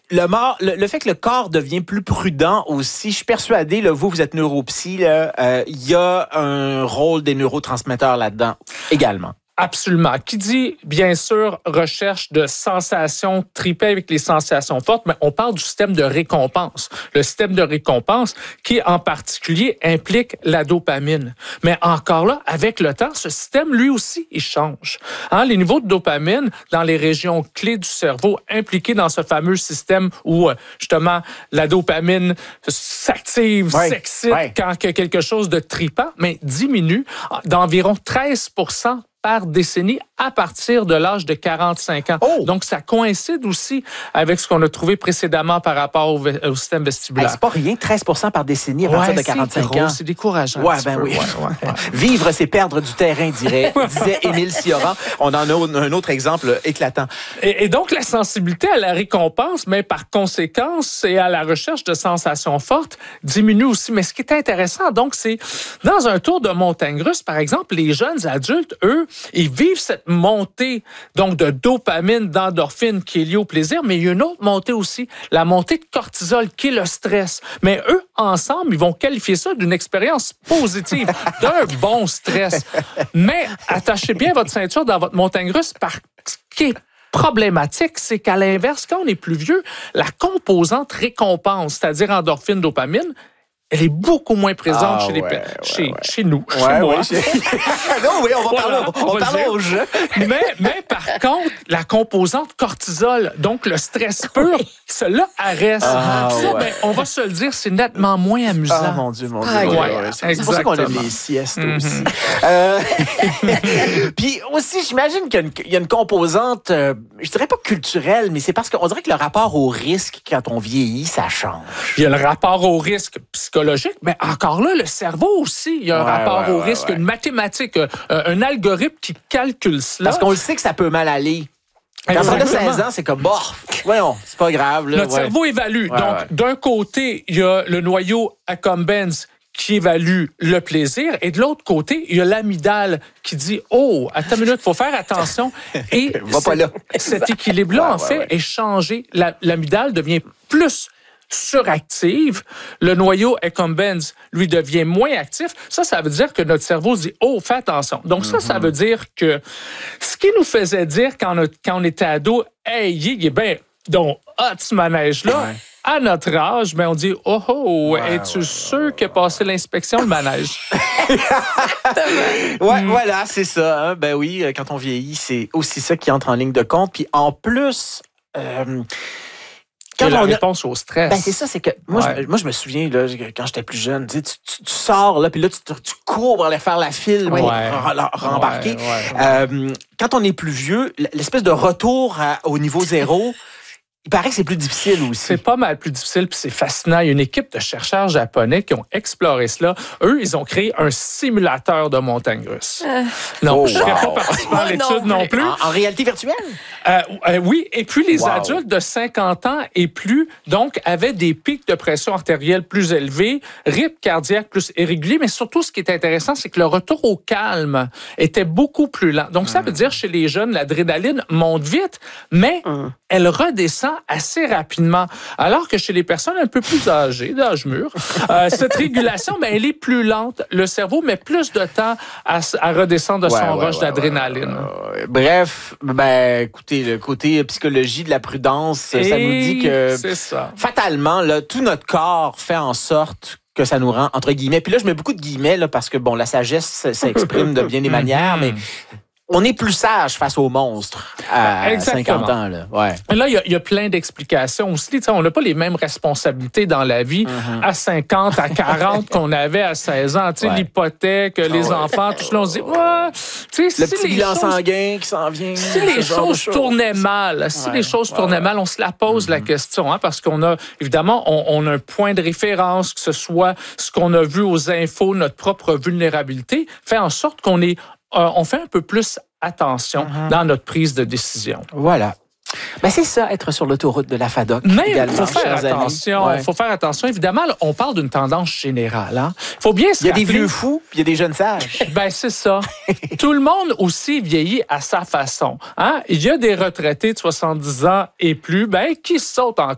le fait que le corps devient plus prudent aussi, je suis persuadé, là, vous êtes neuropsy, il y a un rôle des neurotransmetteurs là-dedans également. Absolument. Qui dit, bien sûr, recherche de sensations, triper avec les sensations fortes, mais on parle du système de récompense. Le système de récompense qui, en particulier, implique la dopamine. Mais encore là, avec le temps, ce système, lui aussi, il change. Les niveaux de dopamine dans les régions clés du cerveau impliquées dans ce fameux système où, justement, la dopamine s'active, s'excite quand il y a quelque chose de tripant, mais diminue d'environ 13% par décennie à partir de l'âge de 45 ans. Oh! Donc, ça coïncide aussi avec ce qu'on a trouvé précédemment par rapport au système vestibulaire. C'est pas rien, 13% par décennie à partir de 45 ans. C'est décourageant. Oui. Vivre, c'est perdre du terrain, disait Émile Cioran. On en a un autre exemple éclatant. Et donc, la sensibilité à la récompense, mais par conséquence, et à la recherche de sensations fortes, diminue aussi. Mais ce qui est intéressant, donc, c'est dans un tour de montagne russe, par exemple, les jeunes adultes, eux, ils vivent cette montée donc de dopamine, d'endorphine qui est liée au plaisir, mais il y a une autre montée aussi, la montée de cortisol qui est le stress. Mais eux, ensemble, ils vont qualifier ça d'une expérience positive, d'un bon stress. Mais attachez bien votre ceinture dans votre montagne russe parce que problématique, c'est qu'à l'inverse, quand on est plus vieux, la composante récompense, c'est-à-dire endorphine, dopamine, elle est beaucoup moins présente chez nous, chez moi. Non, oui, on va parler au jeu. mais par contre, la composante cortisol, donc le stress pur, cela reste. On va se le dire, c'est nettement moins amusant. Ah, mon Dieu. C'est pour ça qu'on aime les siestes aussi. Puis aussi, j'imagine qu'il y a une composante, je dirais pas culturelle, mais c'est parce qu'on dirait que le rapport au risque, quand on vieillit, ça change. Il y a le rapport au risque psychologique, mais encore là, le cerveau aussi, il y a un rapport au risque, une mathématique, un algorithme qui calcule cela. Parce qu'on le sait que ça peut mal aller. Quand on a 16 ans, c'est comme, voyons, c'est pas grave. Là, notre cerveau évalue. Donc, d'un côté, il y a le noyau accumbens qui évalue le plaisir, et de l'autre côté, il y a l'amygdale qui dit « Oh, attends une minute, il faut faire attention. » Et cet équilibre-là, en fait, est changé. L'amygdale devient plus suractive, le noyau accumbens, lui, devient moins actif. Ça veut dire que notre cerveau dit « Oh, fais attention. » Donc ça veut dire que ce qui nous faisait dire quand on était ado, « Hey, il est bien donc hot ce manège-là. » À notre âge, on dit « Oh, es-tu sûr qu'il a passé l'inspection, le manège? » Voilà, c'est ça. Hein? Ben oui, quand on vieillit, c'est aussi ça qui entre en ligne de compte. Puis en plus... la réponse au stress. C'est ça, c'est que moi, je me souviens, là, quand j'étais plus jeune, tu sors, là, puis là, tu cours pour aller faire la file, pour rembarquer. Quand on est plus vieux, l'espèce de retour au niveau zéro, il paraît que c'est plus difficile aussi. C'est pas mal plus difficile, puis c'est fascinant. Il y a une équipe de chercheurs japonais qui ont exploré cela. Eux, ils ont créé un simulateur de montagne russe. Non, je ne serais pas participant à l'étude non plus. En réalité virtuelle? Oui, et puis les adultes de 50 ans et plus, donc, avaient des pics de pression artérielle plus élevés, rythme cardiaque plus irrégulier, mais surtout, ce qui est intéressant, c'est que le retour au calme était beaucoup plus lent. Donc, ça veut dire, chez les jeunes, l'adrénaline monte vite, mais elle redescend assez rapidement. Alors que chez les personnes un peu plus âgées, d'âge mûr, cette régulation, elle est plus lente. Le cerveau met plus de temps à redescendre de son rush d'adrénaline. Bref, écoutez, le côté psychologie de la prudence, ça nous dit que fatalement, là, tout notre corps fait en sorte que ça nous rend, entre guillemets, puis là, je mets beaucoup de guillemets, là, parce que, la sagesse s'exprime de bien des manières, mais on est plus sage face aux monstres à 50 ans. Là, là il y a plein d'explications aussi. On n'a pas les mêmes responsabilités dans la vie à 50, à 40 qu'on avait à 16 ans. L'hypothèque, les enfants, tout cela, on se dit, le petit bilan sanguin qui s'en vient. Si les choses tournaient mal, on se la pose la question, parce qu'on a, évidemment, on a un point de référence, que ce soit ce qu'on a vu aux infos, notre propre vulnérabilité, fait en sorte qu'on fait un peu plus attention dans notre prise de décision. Voilà. C'est ça, être sur l'autoroute de la FADOC. Mais il faut faire attention. Il faut faire attention. Évidemment, on parle d'une tendance générale. Faut bien se rappeler. Il y a des vieux fous, puis il y a des jeunes sages. C'est ça. Tout le monde aussi vieillit à sa façon. Il y a des retraités de 70 ans et plus qui sautent en